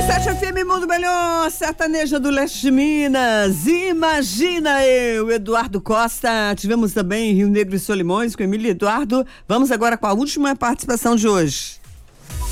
97 FM Mundo Melhor, sertaneja do leste de Minas. Imagina eu, Eduardo Costa. Tivemos também Rio Negro e Solimões com Emílio e Eduardo. Vamos agora com a última participação de hoje.